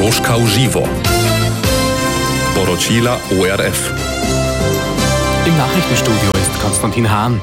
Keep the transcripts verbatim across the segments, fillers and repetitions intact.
Troška v živo. Poročila O R F. Im Nachrichtenstudio ist Konstantin Hahn.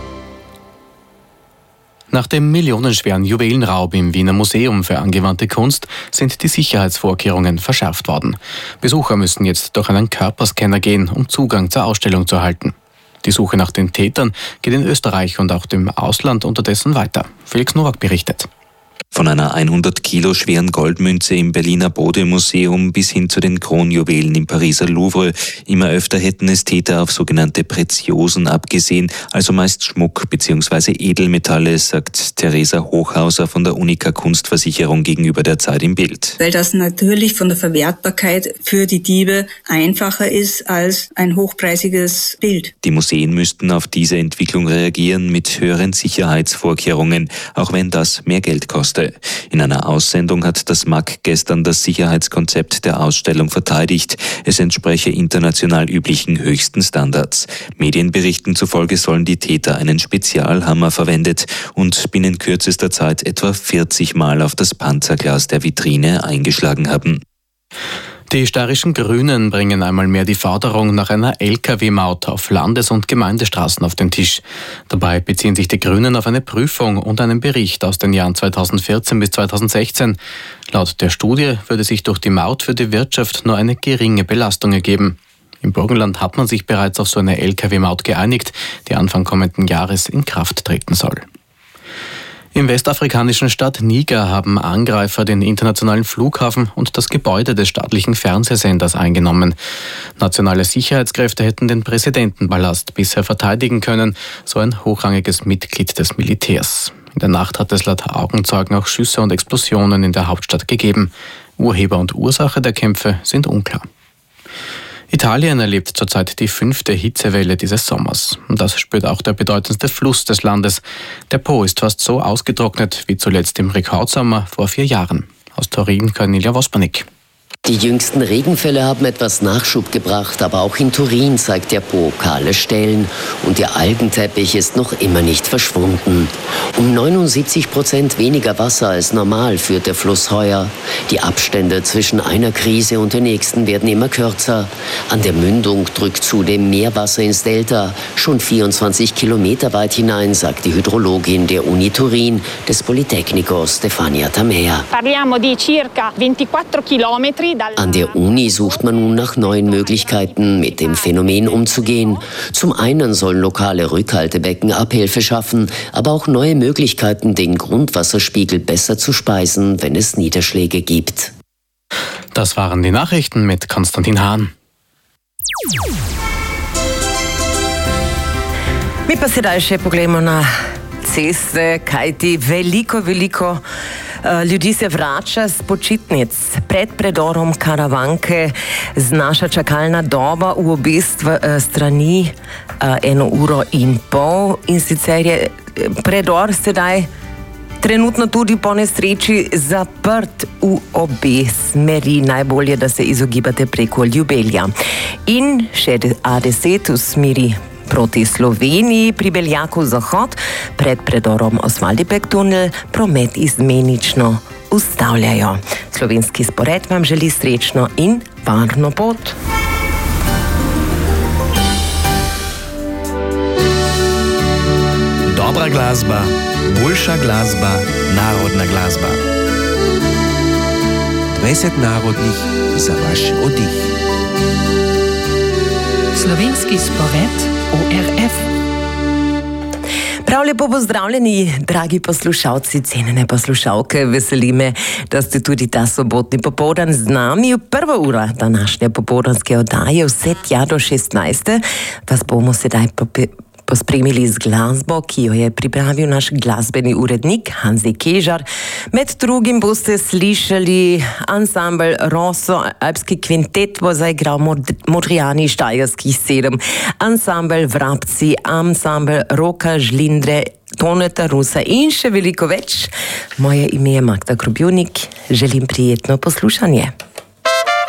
Nach dem millionenschweren Juwelenraub im Wiener Museum für angewandte Kunst sind die Sicherheitsvorkehrungen verschärft worden. Besucher müssen jetzt durch einen Körperscanner gehen, um Zugang zur Ausstellung zu erhalten. Die Suche nach den Tätern geht in Österreich und auch dem Ausland unterdessen weiter. Felix Nowak berichtet. Von einer hundert Kilo schweren Goldmünze im Berliner Bode-Museum bis hin zu den Kronjuwelen im Pariser Louvre. Immer öfter hätten es Täter auf sogenannte Preziosen abgesehen, also meist Schmuck bzw. Edelmetalle, sagt Theresa Hochhauser von der Unica Kunstversicherung gegenüber der Zeit im Bild. Weil das natürlich von der Verwertbarkeit für die Diebe einfacher ist als ein hochpreisiges Bild. Die Museen müssten auf diese Entwicklung reagieren mit höheren Sicherheitsvorkehrungen, auch wenn das mehr Geld kostet. In einer Aussendung hat das M A K gestern das Sicherheitskonzept der Ausstellung verteidigt. Es entspreche international üblichen höchsten Standards. Medienberichten zufolge sollen die Täter einen Spezialhammer verwendet und binnen kürzester Zeit etwa vierzig Mal auf das Panzerglas der Vitrine eingeschlagen haben. Die steirischen Grünen bringen einmal mehr die Forderung nach einer L K W-Maut auf Landes- und Gemeindestraßen auf den Tisch. Dabei beziehen sich die Grünen auf eine Prüfung und einen Bericht aus den Jahren zweitausendvierzehn bis zweitausendsechzehn. Laut der Studie würde sich durch die Maut für die Wirtschaft nur eine geringe Belastung ergeben. Im Burgenland hat man sich bereits auf so eine L K W-Maut geeinigt, die Anfang kommenden Jahres in Kraft treten soll. Im westafrikanischen Staat Niger haben Angreifer den internationalen Flughafen und das Gebäude des staatlichen Fernsehsenders eingenommen. Nationale Sicherheitskräfte hätten den Präsidentenpalast bisher verteidigen können, so ein hochrangiges Mitglied des Militärs. In der Nacht hat es laut Augenzeugen auch Schüsse und Explosionen in der Hauptstadt gegeben. Urheber und Ursache der Kämpfe sind unklar. Italien erlebt zurzeit die fünfte Hitzewelle dieses Sommers. Und das spürt auch der bedeutendste Fluss des Landes. Der Po ist fast so ausgetrocknet wie zuletzt im Rekordsommer vor vier Jahren. Aus Turin, Cornelia Wospanik. Die jüngsten Regenfälle haben etwas Nachschub gebracht, aber auch in Turin zeigt der Po kahle Stellen und der Algenteppich ist noch immer nicht verschwunden. Um neunundsiebzig Prozent weniger Wasser als normal führt der Fluss heuer. Die Abstände zwischen einer Krise und der nächsten werden immer kürzer. An der Mündung drückt zudem mehr Wasser ins Delta, schon vierundzwanzig Kilometer weit hinein, sagt die Hydrologin der Uni Turin, des Politecnico Stefania Tamea. Parliamo di circa ventiquattro chilometri. An der Uni sucht man nun nach neuen Möglichkeiten, mit dem Phänomen umzugehen. Zum einen sollen lokale Rückhaltebecken Abhilfe schaffen, aber auch neue Möglichkeiten, den Grundwasserspiegel besser zu speisen, wenn es Niederschläge gibt. Das waren die Nachrichten mit Konstantin Hahn. Mi pa sedaj še poglejmo na ceste, kajti veliko, veliko ljudi se vrača s počitnic. Pred predorom Karavanke znaša čakalna doba v obe strani eno uro in pol in sicer je predor sedaj trenutno tudi po nesreči zaprt v obe smeri. Najbolje, da se izogibate preko Ljubelja. In še A deset v smeri proti Sloveniji pri Beljaku zahod pred predorom Osvaldipek tunel promet izmenično ustavljajo. Slovenski spored vam želi srečno in varno pot. Dobra glasba, boljša glasba, narodna glasba. dvajset narodnih za vaš oddih. Slovenski spored O R F. Prav lepo pozdravljeni, dragi poslušalci, cenjene poslušalke. Veseli me, da ste tudi ta sobotni popoldan z nami. Prva ura današnje popoldanske oddaje, vse tja do šestnajste, vas bomo sedaj pospremili z glasbo, ki jo je pripravil naš glasbeni urednik Hanzi Kežar. Med drugim boste slišali ansambl Rosso, alpski kvintet bo zaigral Modrijani Štajerskih sedem, ansambl Vrabci, ansambl Roka Žlindre, Toneta Rusa in še veliko več. Moje ime je Magda Grobjunik. Želim prijetno poslušanje.